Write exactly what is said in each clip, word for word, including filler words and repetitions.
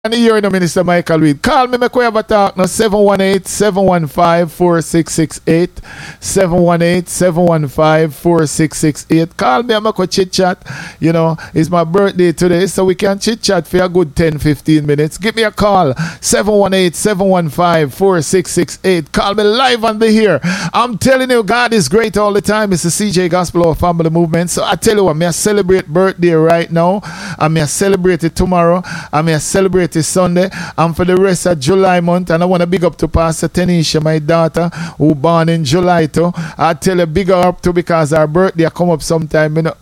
And here in the Minister Michael Reed. Call me, make we have a talk now. seven one eight, seven one five, four six six eight. seven one eight, seven one five, four six six eight. Call me and make a chit chat. You know, it's my birthday today, so we can chit chat for a good ten fifteen minutes. Give me a call. seven one eight, seven one five, four six six eight. Call me live on the here. I'm telling you, God is great all the time. It's the C J Gospel of Family Movement. So I tell you what, I'm going to celebrate birthday right now. I'm going to celebrate it tomorrow. I'm going to celebrate this Sunday and for the rest of July month. And I want to big up to Pastor Tanisha, my daughter, who born in July too. I tell her big up to because her birthday come up sometime, you know.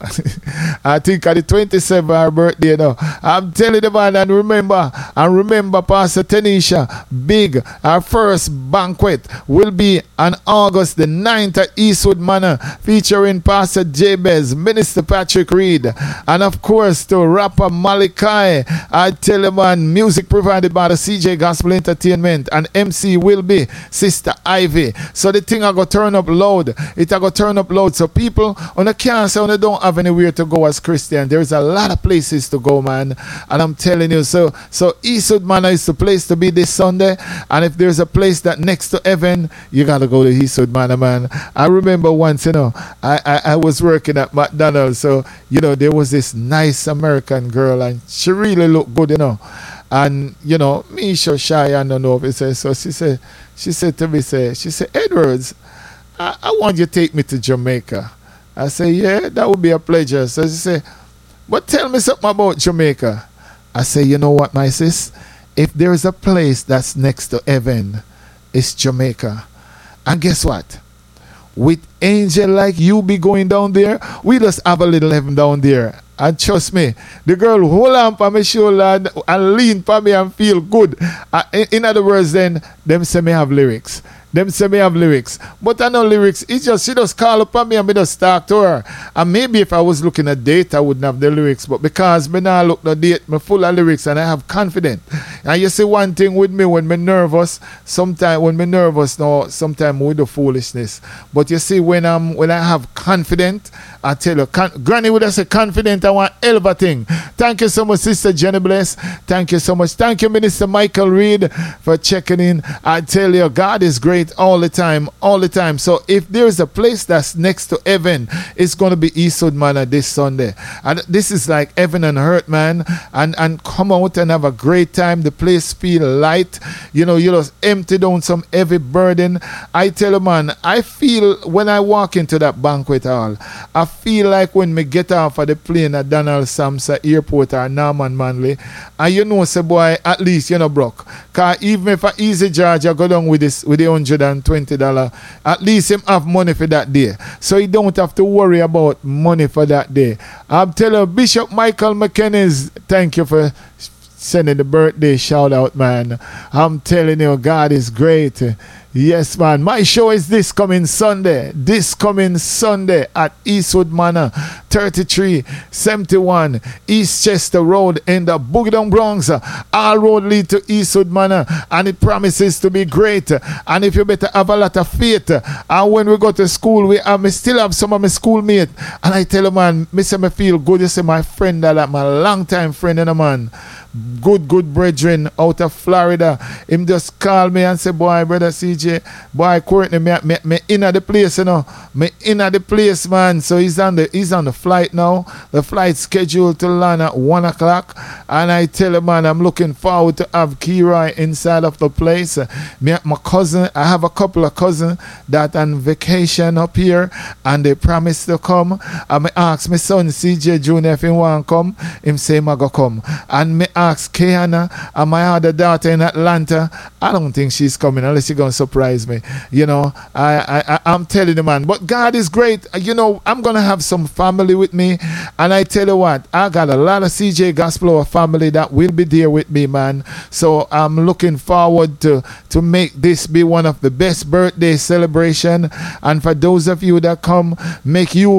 I think at the twenty-seventh her birthday, you know. I'm telling the man, and remember, and remember Pastor Tanisha, big, our first banquet will be on August the ninth at Eastwood Manor, featuring Pastor Jabez, Minister Patrick Reed, and of course to rapper Malachi. I tell you man, music provided by the C J Gospel Entertainment, and M C will be Sister Ivy. So the thing I go turn up loud. It I go turn up loud. So people on the can't say on they don't have anywhere to go as Christian. There's a lot of places to go, man. And I'm telling you, so so Eastwood Manor is the place to be this Sunday. And if there's a place that next to heaven, you gotta go to Eastwood Manor, man. I remember once, you know, I, I, I was working at McDonald's, so you know, there was this nice American girl and she really looked good, you know. And you know, me so shy and don't know if it says so. She said, she said to me, say, she said, Edwards, I, I want you to take me to Jamaica. I say, yeah, that would be a pleasure. So she said, but tell me something about Jamaica. I say, you know what, my sis? If there is a place that's next to heaven, it's Jamaica. And guess what? With angel like you be going down there, we just have a little heaven down there. And trust me, the girl hold on for my shoulder and, and lean for me and feel good. Uh, in, in other words, then, them say me have lyrics. Them say me have lyrics. But I know lyrics. It's just, she just call upon me and me just talk to her. And maybe if I was looking at date, I wouldn't have the lyrics. But because me now look at date, me full of lyrics and I have confidence. And you see one thing with me, when me nervous, sometimes when me nervous now, sometimes with the foolishness. But you see, when I'm when I have confidence, I tell you, con- Granny would have said confident, I want hell of a thing. Thank you so much, Sister Jenny Bless. Thank you so much. Thank you, Minister Michael Reed, for checking in. I tell you, God is great all the time, all the time. So if there's a place that's next to heaven, it's going to be Eastwood Manor this Sunday. And this is like heaven and earth, man. And and come out and have a great time. The place feel light. You know, you just empty down some heavy burden. I tell you, man, I feel when I walk into that banquet hall, I feel like when me get off of the plane at Donald Samsa Airport or Norman Manley, and you know, say boy, at least you know broke. Cause even if I easy charge, I go down with this with the hundred and twenty dollars, at least him have money for that day. So he don't have to worry about money for that day. I'm telling you, Bishop Michael McKenzie, thank you for sending the birthday shout out, man. I'm telling you, God is great. Yes, man. My show is this coming Sunday. This coming Sunday at Eastwood Manor, thirty-three seventy-one East Chester Road in the Boogie Down Bronx. All road lead to Eastwood Manor, and it promises to be great. And if you better have a lot of faith, and when we go to school, we have, me still have some of my schoolmates. And I tell you, man, me say me feel good. You say my friend, that like my long time friend, and a man. Good, good brethren out of Florida. Him just call me and say, boy, brother C J, boy, Courtney, me, me, me in at the place, you know. Me in at the place, man. So he's on the he's on the flight now. The flight scheduled to land at one o'clock. And I tell him, man, I'm looking forward to have Kirai inside of the place. Me, my cousin, I have a couple of cousins that on vacation up here, and they promised to come. And me ask my son C J Junior if he want to come. Him say, I go come. And me ask Kiana and my other daughter in Atlanta. I don't think she's coming unless she's going to surprise me. You know, I, I, I'm telling you, man. But God is great. You know, I'm going to have some family with me. And I tell you what, I got a lot of C J Gospel family that will be there with me, man. So I'm looking forward to, to make this be one of the best birthday celebration. And for those of you that come, make you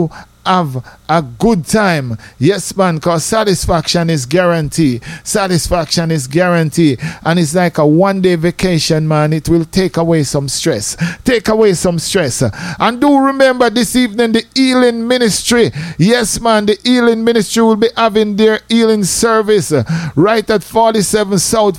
have a good time. Yes, man, because satisfaction is guaranteed. Satisfaction is guaranteed. And it's like a one-day vacation, man. It will take away some stress. Take away some stress. And do remember this evening, the healing ministry. Yes, man, the healing ministry will be having their healing service right at forty-seven South